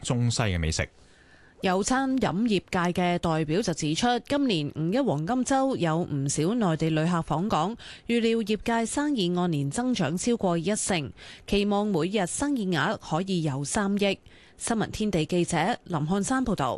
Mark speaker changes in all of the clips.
Speaker 1: 中西嘅美食。
Speaker 2: 有餐飲業界嘅代表就指出，今年5·1黃金週有唔少內地旅客訪港，預料業界生意按年增長超過1成，期望每日生意額可以有3億。新聞天地記者林漢山報導。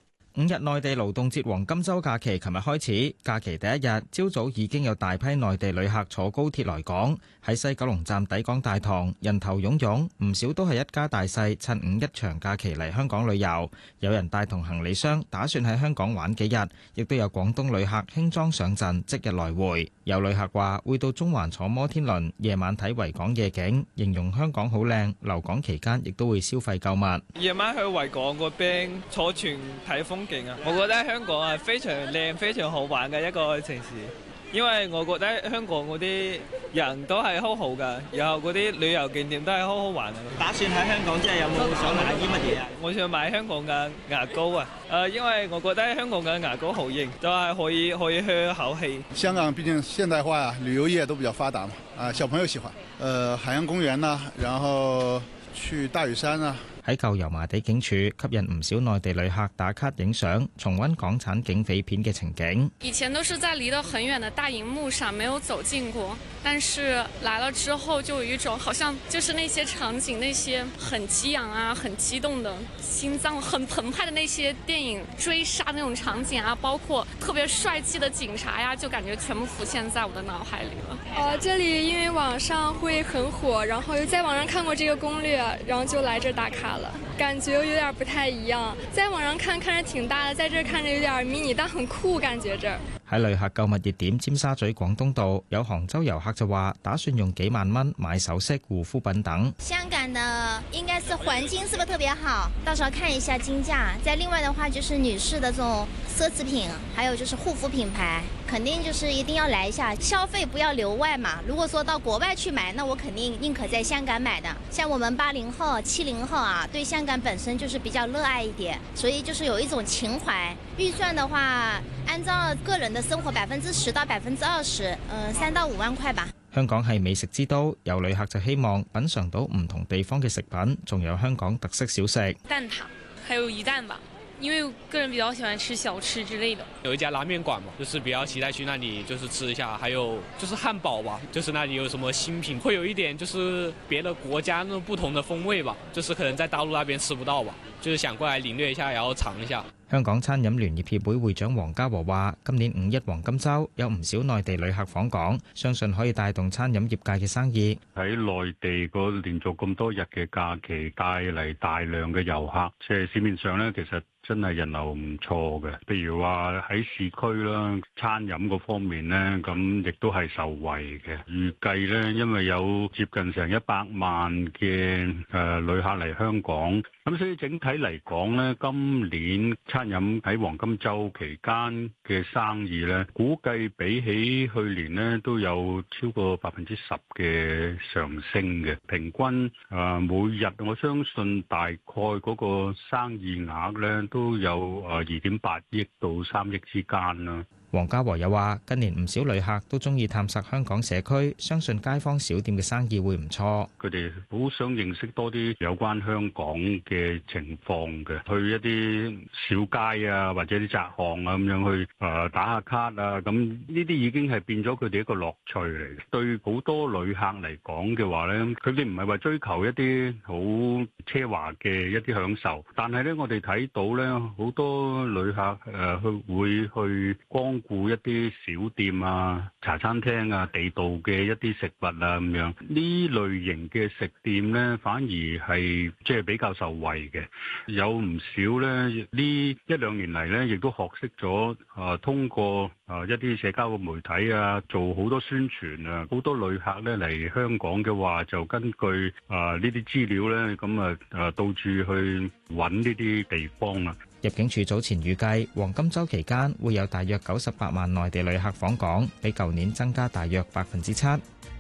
Speaker 3: 5日內地勞動節黃金週假期琴日開始，假期第一日朝早已經有大批內地旅客坐高鐵來港，喺西九龍站抵港大堂，人頭湧湧，唔少都係一家大細趁5·1長假期嚟香港旅遊，有人帶同行李箱，打算喺香港玩幾日，亦都有廣東旅客輕裝上陣，即日來回。有旅客話會到中環坐摩天輪，夜晚睇維港夜景，形容香港好靚，留港期間亦都會消費購物。
Speaker 4: 夜晚去維港嗰邊坐船睇風景啊！我覺得香港係非常靚、非常好玩嘅一個城市，因為我覺得香港嗰啲人都係好好㗎，然後嗰啲旅遊景點都係好好玩啊！
Speaker 5: 打算喺香港即係有冇想買啲乜嘢啊？
Speaker 4: 我想買香港嘅牙膏啊！因為我覺得香港嘅牙膏好型，都係可以去口氣。
Speaker 6: 香港畢竟現代化呀，旅遊業都比較發達嘛，小朋友喜歡，海洋公園啦，然後去大嶼山啊。
Speaker 3: 喺舊油麻地警署吸引唔少內地旅客打卡影相，重溫港產警匪片嘅情景。
Speaker 7: 以前都是在離得很遠的大熒幕上，沒有走近過，但是來了之後就有一種好像就是那些場景，那些很激昂啊、很激動的心臟很澎湃的那些電影追殺那種場景啊，包括特別帥氣的警察呀，就感覺全部浮現在我的腦海裡了。
Speaker 8: 這裡因為網上會很火，然後又在網上看過這個攻略，然後就來這打卡。感覺有點不太一樣，在網上看着挺大的，在這看着有點迷你，但很酷，感覺這兒。
Speaker 3: 喺旅客購物熱點尖沙咀廣東道，有杭州遊客就話打算用幾萬蚊買首飾、護膚品等。
Speaker 9: 香港的應該是環境是不是特別好？到時候看一下金價。再另外的話就是女士的這種奢侈品，還有就是護膚品牌，肯定就是一定要來一下，消費不要留外嘛。如果說到國外去買，那我肯定寧可在香港買的。像我們80後、70後啊，對香港本身就是比較熱愛一點，所以就是有一種情懷。預算的話，按照個人的生活10%到20%，3到5萬塊吧。
Speaker 3: 香港係美食之都，有旅客就希望品嚐到唔同地方嘅食品，仲有香港特色小食。
Speaker 7: 蛋撻，還有魚蛋吧。因為我個人比較喜歡吃小吃之類的，
Speaker 10: 有一家拉麵館嘛，就是比較期待去那裡就是吃一下，還有就是漢堡吧，就是那裡有什麼新品，會有一點就是別的國家那種不同的風味吧，就是可能在大陸那邊吃不到吧，就是想過來領略一下，然後嘗一下。
Speaker 3: 香港餐飲聯業協會會長黃家和話，今年5·1黃金週有唔少內地旅客訪港，相信可以帶動餐飲業界嘅生意。
Speaker 11: 喺內地個連續咁多日嘅假期，帶嚟大量嘅遊客，即係市面上咧，其實真係人流唔錯嘅。譬如話喺市區啦，餐飲嗰方面咧，咁亦都係受惠嘅。預計咧，因為有接近成100萬嘅旅客嚟香港，咁所以整體嚟講咧，今年餐飲喺黃金週期間嘅生意咧，估計比起去年咧都有超過10%嘅上升嘅。平均每日我相信大概嗰個生意額咧都有2.8億到3億之間啦。
Speaker 3: 黃家和又話：近年唔少旅客都中意探索香港社區，相信街坊小店嘅生意會唔錯。
Speaker 11: 佢哋好想認識多啲有關香港嘅情況嘅，去一啲小街啊，或者啲窄巷啊咁樣去打下卡啊，咁呢啲已經係變咗佢哋一個樂趣嚟嘅。對好多旅客嚟講嘅話咧，佢哋唔係話追求一啲好奢華嘅一啲享受，但係咧我哋睇到咧好多旅客會去光顧一啲小店啊、茶餐廳啊、地道嘅一啲食物啊咁樣，呢類型嘅食店咧，反而係即係比較受惠嘅。有唔少咧，呢1-2年嚟咧，亦都學識咗通過一啲社交嘅媒體啊，做好多宣傳啊。好多旅客咧嚟香港嘅話，就根據呢啲資料咧，咁到處去揾呢啲地方啊。
Speaker 3: 入境處早前預計，黃金週期間會有大約98萬內地旅客訪港，比舊年增加大約7%。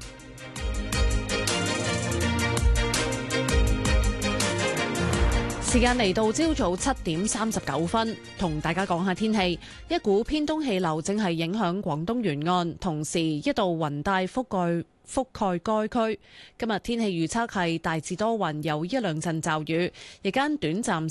Speaker 2: 時間嚟到朝早7:39，同大家講下天氣。一股偏東氣流正係影響廣東沿岸，同時一道雲帶覆蓋該區。今日天氣預測係大致多雲，有1-2陣驟雨，日間短暫